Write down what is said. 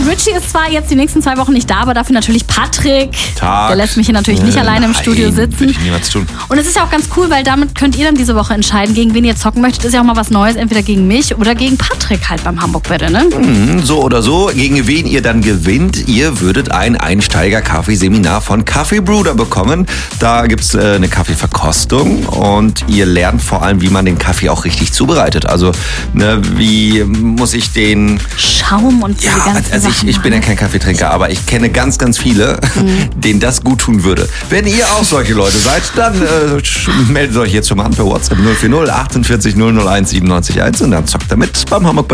Richie ist zwar jetzt die nächsten 2 Wochen nicht da, aber dafür natürlich Patrick. Der lässt mich hier natürlich nicht alleine im Studio sitzen. Ich niemals tun. Und es ist ja auch ganz cool, weil damit könnt ihr dann diese Woche entscheiden, gegen wen ihr zocken möchtet. Ist ja auch mal was Neues, entweder gegen mich oder gegen Patrick halt beim Hamburg-Battle, ne? So oder so, gegen wen ihr dann gewinnt. Ihr würdet ein Einsteiger-Kaffeeseminar von Kaffee Bruder bekommen. Da gibt's eine Kaffeeverkostung und ihr lernt vor allem, wie man den Kaffee auch richtig zubereitet. Also, ne, wie muss ich den... Schaum und diese ganzen also ich bin ja kein Kaffeetrinker, aber ich kenne ganz, ganz viele, denen das gut tun würde. Wenn ihr auch solche Leute seid, dann meldet euch jetzt schon mal an per WhatsApp 040 48 001 97 1 und dann zockt damit beim Hamburg